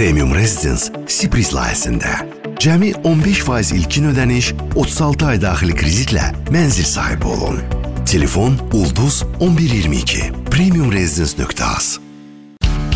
Premium Residence Sipris layihəsində. Cəmi 15% ilkin ödəniş, 36 ay daxili kreditlə mənzil sahibi olun. Telefon Ulduz 1122 premiumresidence.az.